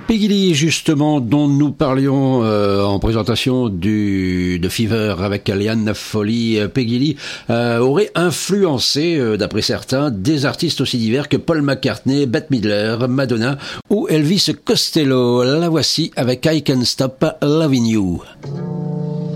Peggy Lee, justement, dont nous parlions en présentation de Fever avec Liane Foley. Peggy Lee aurait influencé, d'après certains, des artistes aussi divers que Paul McCartney, Bette Midler, Madonna ou Elvis Costello. La voici avec I Can't Stop Loving You.